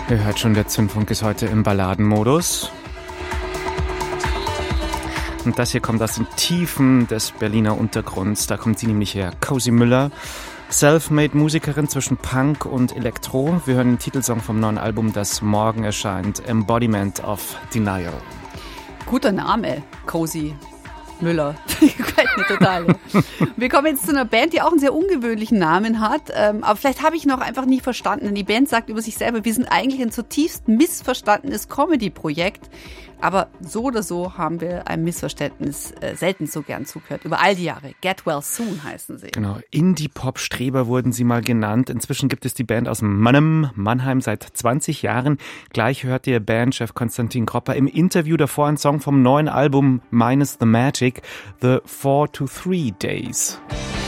Ihr hört schon, der Zündfunk ist heute im Balladenmodus. Und das hier kommt aus den Tiefen des Berliner Untergrunds. Da kommt sie nämlich her. Cozy Müller, Selfmade-Musikerin zwischen Punk und Elektro. Wir hören den Titelsong vom neuen Album, das morgen erscheint. Embodiment of Denial. Guter Name, Cozy Müller. Gefällt mir total. Wir kommen jetzt zu einer Band, die auch einen sehr ungewöhnlichen Namen hat. Aber vielleicht habe ich noch einfach nie verstanden. Denn die Band sagt über sich selber, wir sind eigentlich ein zutiefst missverstandenes Comedy-Projekt. Aber so oder so haben wir einem Missverständnis selten so gern zugehört. Über all die Jahre. Get Well Soon heißen sie. Genau, Indie-Pop-Streber wurden sie mal genannt. Inzwischen gibt es die Band aus Mannheim seit 20 Jahren. Gleich hört ihr Bandchef Konstantin Kropper im Interview davor einen Song vom neuen Album Minus the Magic, The 4 to 3 Days.